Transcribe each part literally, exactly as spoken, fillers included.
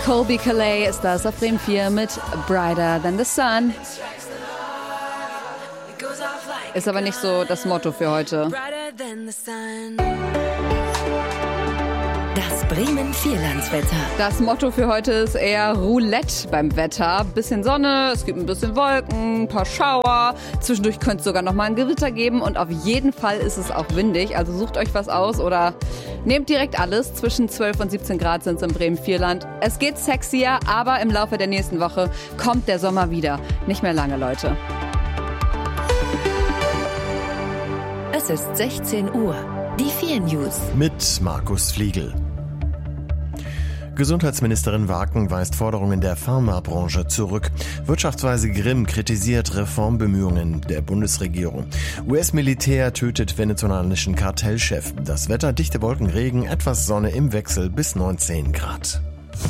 Colby Calais ist das auf Bremen vier mit Brighter Than the Sun. Ist aber nicht so das Motto für heute. Das Bremen Vierlandswetter. Das Motto für heute ist eher Roulette beim Wetter. Bisschen Sonne, es gibt ein bisschen Wolken, ein paar Schauer. Zwischendurch könnte es sogar noch mal ein Gewitter geben. Und auf jeden Fall ist es auch windig. Also sucht euch was aus oder nehmt direkt alles. Zwischen zwölf und siebzehn Grad sind es im Bremen Vierland. Es geht sexier, aber im Laufe der nächsten Woche kommt der Sommer wieder. Nicht mehr lange, Leute. Es ist sechzehn Uhr. Die vier News. Mit Markus Fliegel. Gesundheitsministerin Waken weist Forderungen der Pharmabranche zurück. Wirtschaftsweise Grimm kritisiert Reformbemühungen der Bundesregierung. U S-Militär tötet venezolanischen Kartellchef. Das Wetter, dichte Wolken, Regen, etwas Sonne im Wechsel bis neunzehn Grad.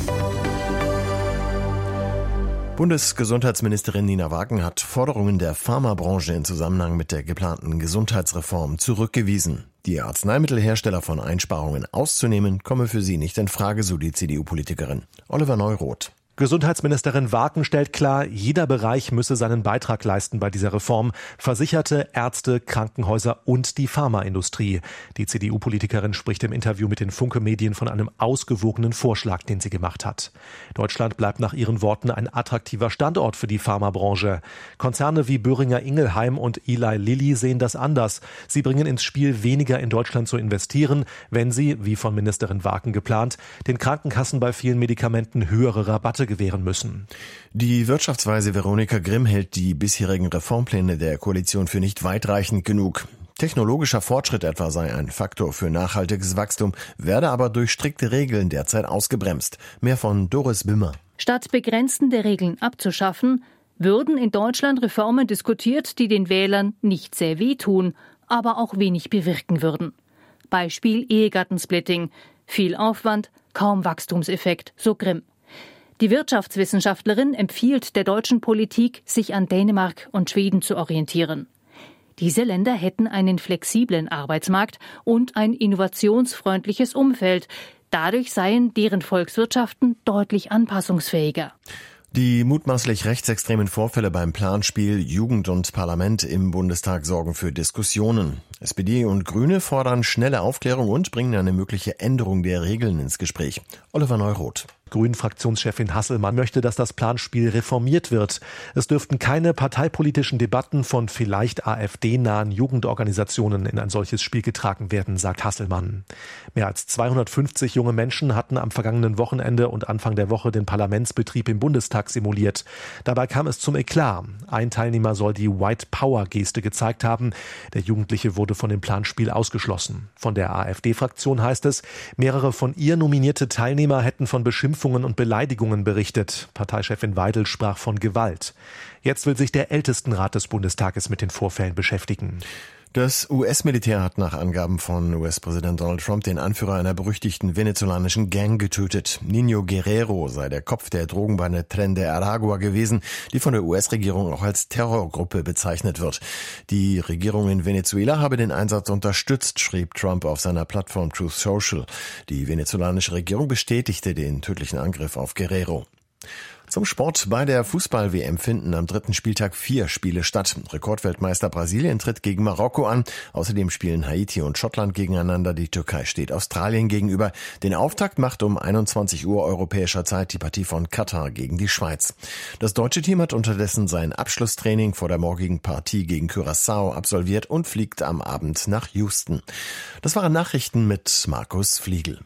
Bundesgesundheitsministerin Nina Waken hat Forderungen der Pharmabranche in Zusammenhang mit der geplanten Gesundheitsreform zurückgewiesen. Die Arzneimittelhersteller von Einsparungen auszunehmen, komme für sie nicht in Frage, so die C D U-Politikerin. Oliver Neuroth. Gesundheitsministerin Waken stellt klar, jeder Bereich müsse seinen Beitrag leisten bei dieser Reform. Versicherte, Ärzte, Krankenhäuser und die Pharmaindustrie. Die C D U-Politikerin spricht im Interview mit den Funke-Medien von einem ausgewogenen Vorschlag, den sie gemacht hat. Deutschland bleibt nach ihren Worten ein attraktiver Standort für die Pharmabranche. Konzerne wie Boehringer Ingelheim und Eli Lilly sehen das anders. Sie bringen ins Spiel, weniger in Deutschland zu investieren, wenn sie, wie von Ministerin Waken geplant, den Krankenkassen bei vielen Medikamenten höhere Rabatte gewähren müssen. Die Wirtschaftsweise Veronika Grimm hält die bisherigen Reformpläne der Koalition für nicht weitreichend genug. Technologischer Fortschritt etwa sei ein Faktor für nachhaltiges Wachstum, werde aber durch strikte Regeln derzeit ausgebremst. Mehr von Doris Bimmer. Statt begrenzende Regeln abzuschaffen, würden in Deutschland Reformen diskutiert, die den Wählern nicht sehr wehtun, aber auch wenig bewirken würden. Beispiel Ehegattensplitting. Viel Aufwand, kaum Wachstumseffekt, so Grimm. Die Wirtschaftswissenschaftlerin empfiehlt der deutschen Politik, sich an Dänemark und Schweden zu orientieren. Diese Länder hätten einen flexiblen Arbeitsmarkt und ein innovationsfreundliches Umfeld. Dadurch seien deren Volkswirtschaften deutlich anpassungsfähiger. Die mutmaßlich rechtsextremen Vorfälle beim Planspiel Jugend und Parlament im Bundestag sorgen für Diskussionen. S P D und Grüne fordern schnelle Aufklärung und bringen eine mögliche Änderung der Regeln ins Gespräch. Oliver Neuroth. Grünen-Fraktionschefin Hasselmann möchte, dass das Planspiel reformiert wird. Es dürften keine parteipolitischen Debatten von vielleicht AfD-nahen Jugendorganisationen in ein solches Spiel getragen werden, sagt Hasselmann. Mehr als zweihundertfünfzig junge Menschen hatten am vergangenen Wochenende und Anfang der Woche den Parlamentsbetrieb im Bundestag simuliert. Dabei kam es zum Eklat. Ein Teilnehmer soll die White Power-Geste gezeigt haben. Der Jugendliche wurde von dem Planspiel ausgeschlossen. Von der AfD-Fraktion heißt es, mehrere von ihr nominierte Teilnehmer hätten von Beschimpfungen und Beleidigungen berichtet. Parteichefin Weidel sprach von Gewalt. Jetzt will sich der Ältestenrat des Bundestages mit den Vorfällen beschäftigen. Das U S-Militär hat nach Angaben von U S-Präsident Donald Trump den Anführer einer berüchtigten venezolanischen Gang getötet. Niño Guerrero sei der Kopf der Drogenbande Tren de Aragua gewesen, die von der U S-Regierung auch als Terrorgruppe bezeichnet wird. Die Regierung in Venezuela habe den Einsatz unterstützt, schrieb Trump auf seiner Plattform Truth Social. Die venezolanische Regierung bestätigte den tödlichen Angriff auf Guerrero. Zum Sport. Bei der Fußball-W M finden am dritten Spieltag vier Spiele statt. Rekordweltmeister Brasilien tritt gegen Marokko an. Außerdem spielen Haiti und Schottland gegeneinander. Die Türkei steht Australien gegenüber. Den Auftakt macht um einundzwanzig Uhr europäischer Zeit die Partie von Katar gegen die Schweiz. Das deutsche Team hat unterdessen sein Abschlusstraining vor der morgigen Partie gegen Curaçao absolviert und fliegt am Abend nach Houston. Das waren Nachrichten mit Markus Fliegel.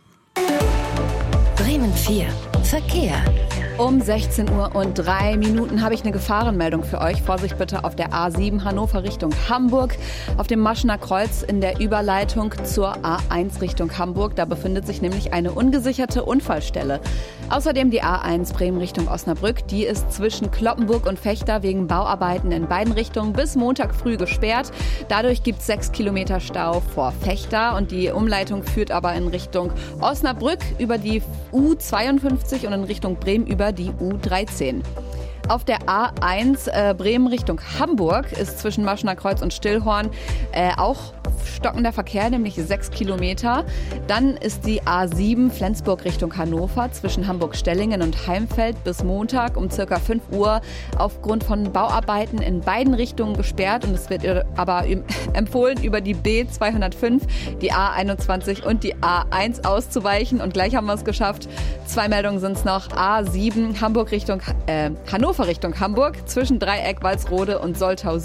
Bremen vier. Verkehr. Um sechzehn Uhr und drei Minuten habe ich eine Gefahrenmeldung für euch. Vorsicht bitte auf der A sieben Hannover Richtung Hamburg. Auf dem Maschener Kreuz in der Überleitung zur A eins Richtung Hamburg. Da befindet sich nämlich eine ungesicherte Unfallstelle. Außerdem die A eins Bremen Richtung Osnabrück. Die ist zwischen Cloppenburg und Vechta wegen Bauarbeiten in beiden Richtungen bis Montag früh gesperrt. Dadurch gibt es sechs Kilometer Stau vor Vechta. Und die Umleitung führt aber in Richtung Osnabrück über die U zweiundfünfzig und in Richtung Bremen über die U dreizehn. Auf der A eins äh, Bremen Richtung Hamburg ist zwischen Maschener Kreuz und Stillhorn äh, auch stockender Verkehr, nämlich sechs Kilometer. Dann ist die A sieben Flensburg Richtung Hannover zwischen Hamburg-Stellingen und Heimfeld bis Montag um circa fünf Uhr aufgrund von Bauarbeiten in beiden Richtungen gesperrt. Und es wird aber empfohlen, über die B zweihundertfünf, die A einundzwanzig und die A eins auszuweichen. Und gleich haben wir es geschafft. Zwei Meldungen sind es noch. A sieben Hamburg Richtung, äh, Hannover Richtung Hamburg zwischen Dreieck, Walsrode und Soltau